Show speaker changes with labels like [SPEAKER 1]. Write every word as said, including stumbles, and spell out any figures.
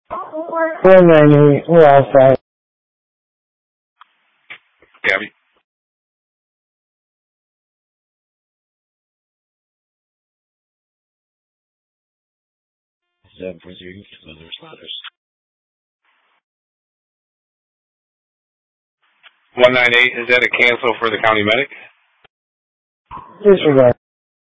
[SPEAKER 1] one ninety-eight, we're outside.
[SPEAKER 2] Gabby?
[SPEAKER 3] seven four three, other responders.
[SPEAKER 2] one ninety-eight, is that a cancel for the county medic?
[SPEAKER 1] Disregard.